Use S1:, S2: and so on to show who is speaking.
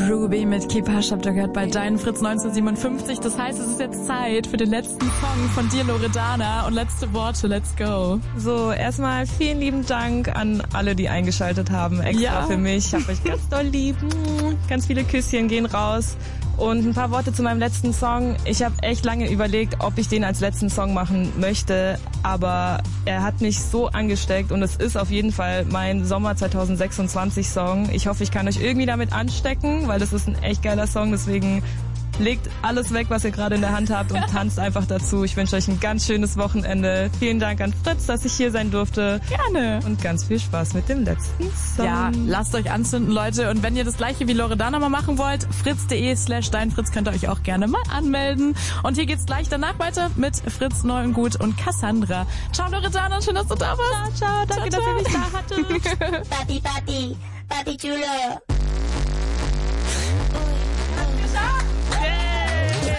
S1: Ruby mit Keep Hush habt ihr gehört bei Dein Fritz 1957. Das heißt, es ist jetzt Zeit für den letzten Song von dir, Loredana. Und letzte Worte, let's go.
S2: So, erstmal vielen lieben Dank an alle, die eingeschaltet haben, extra für mich. Ich hab euch ganz doll lieb. Ganz viele Küsschen gehen raus. Und ein paar Worte zu meinem letzten Song. Ich habe echt lange überlegt, ob ich den als letzten Song machen möchte, aber er hat mich so angesteckt und es ist auf jeden Fall mein Sommer 2026 Song. Ich hoffe, ich kann euch irgendwie damit anstecken, weil das ist ein echt geiler Song, deswegen legt alles weg, was ihr gerade in der Hand habt und tanzt einfach dazu. Ich wünsche euch ein ganz schönes Wochenende. Vielen Dank an Fritz, dass ich hier sein durfte.
S1: Gerne.
S2: Und ganz viel Spaß mit dem letzten Song.
S1: Ja, lasst euch anzünden, Leute. Und wenn ihr das gleiche wie Loredana mal machen wollt, fritz.de/deinfritz könnt ihr euch auch gerne mal anmelden. Und hier geht's gleich danach weiter mit Fritz Neu und Gut und Cassandra. Ciao Loredana, schön, dass du da warst.
S2: Ciao, danke, dass ihr mich da hattet.
S3: Papi, papi, papi chulo.